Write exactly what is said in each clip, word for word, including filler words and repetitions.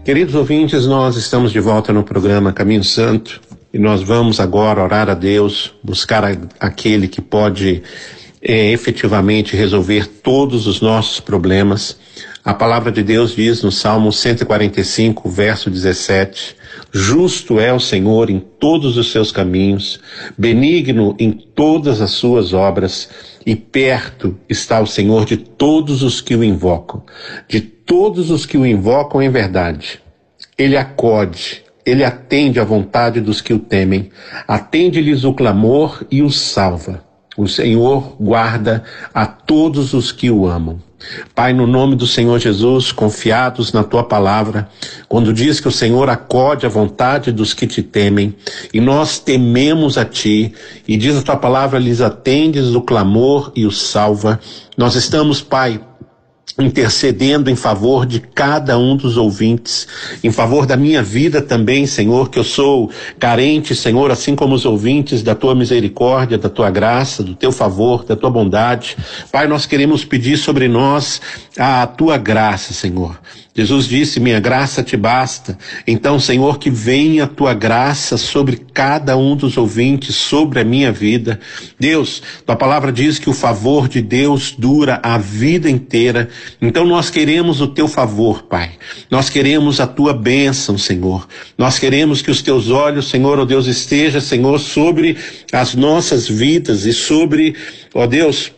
Queridos ouvintes, nós estamos de volta no programa Caminho Santo e nós vamos agora orar a Deus, buscar a, aquele que pode é, efetivamente resolver todos os nossos problemas. A palavra de Deus diz no Salmo cento e quarenta e cinco, verso dezessete, justo é o Senhor em todos os seus caminhos, benigno em todas as suas obras, e perto está o Senhor de todos os que o invocam, de todos os que o invocam em verdade. Ele acode, ele atende à vontade dos que o temem, atende-lhes o clamor e os salva. O Senhor guarda a todos os que o amam. Pai, no nome do Senhor Jesus, confiados na tua palavra, quando diz que o Senhor acode à vontade dos que te temem, e nós tememos a ti, e diz a tua palavra, lhes atendes o clamor e o salva, nós estamos, Pai, intercedendo em favor de cada um dos ouvintes, em favor da minha vida também, Senhor, que eu sou carente, Senhor, assim como os ouvintes, da tua misericórdia, da tua graça, do teu favor, da tua bondade. Pai, nós queremos pedir sobre nós a tua graça, Senhor. Jesus disse, minha graça te basta. Então, Senhor, que venha a tua graça sobre cada um dos ouvintes, sobre a minha vida. Deus, tua palavra diz que o favor de Deus dura a vida inteira. Então nós queremos o teu favor, Pai. Nós queremos a tua bênção, Senhor. Nós queremos que os teus olhos, Senhor, ó Deus, esteja, Senhor, sobre as nossas vidas e sobre, ó Deus,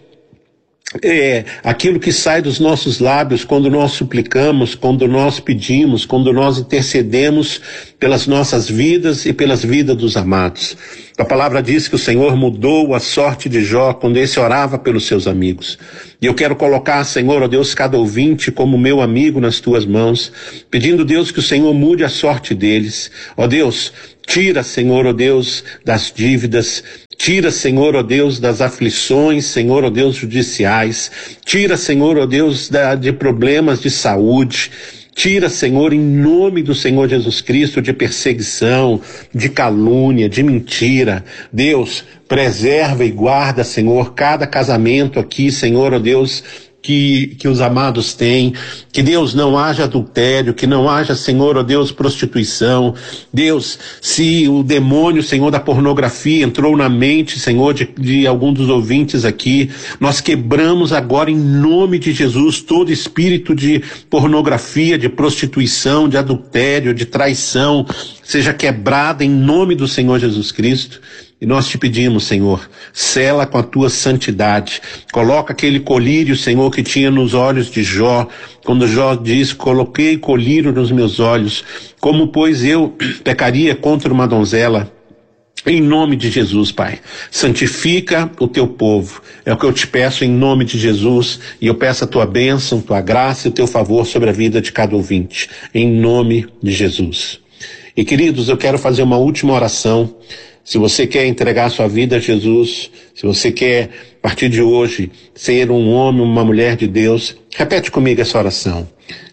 É, aquilo que sai dos nossos lábios quando nós suplicamos, quando nós pedimos, quando nós intercedemos pelas nossas vidas e pelas vidas dos amados. A palavra diz que o Senhor mudou a sorte de Jó quando esse orava pelos seus amigos. E eu quero colocar, Senhor, ó Deus, cada ouvinte como meu amigo nas tuas mãos, pedindo, Deus, que o Senhor mude a sorte deles. Ó Deus, tira, Senhor, ó Deus, das dívidas. Tira, Senhor, ó Deus, das aflições, Senhor, ó Deus, judiciais. Tira, Senhor, ó Deus, da, de problemas de saúde. Tira, Senhor, em nome do Senhor Jesus Cristo, de perseguição, de calúnia, de mentira. Deus, preserva e guarda, Senhor, cada casamento aqui, Senhor, ó Deus, Que, que os amados têm, que Deus não haja adultério, que não haja, Senhor, ó Deus, prostituição. Deus, se o demônio, Senhor, da pornografia entrou na mente, Senhor, de, de algum dos ouvintes aqui, nós quebramos agora em nome de Jesus todo espírito de pornografia, de prostituição, de adultério, de traição, seja quebrada em nome do Senhor Jesus Cristo. E nós te pedimos, Senhor, sela com a tua santidade, coloca aquele colírio, Senhor, que tinha nos olhos de Jó, quando Jó diz, coloquei colírio nos meus olhos, como pois eu pecaria contra uma donzela? Em nome de Jesus, Pai, santifica o teu povo, é o que eu te peço em nome de Jesus, e eu peço a tua bênção, tua graça e o teu favor sobre a vida de cada ouvinte, em nome de Jesus. E queridos, eu quero fazer uma última oração. Se você quer entregar sua vida a Jesus, se você quer, a partir de hoje, ser um homem, uma mulher de Deus, repete comigo essa oração.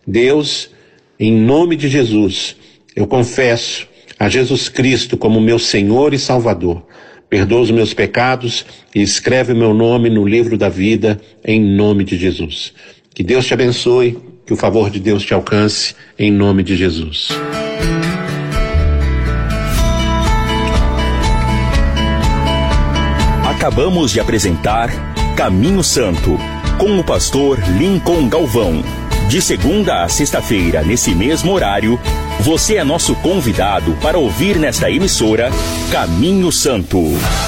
Deus, em nome de Jesus, eu confesso a Jesus Cristo como meu Senhor e Salvador. Perdoa os meus pecados e escreve meu nome no livro da vida, em nome de Jesus. Que Deus te abençoe, que o favor de Deus te alcance, em nome de Jesus. Acabamos de apresentar Caminho Santo, com o pastor Lincoln Galvão. De segunda a sexta-feira, nesse mesmo horário, você é nosso convidado para ouvir nesta emissora Caminho Santo.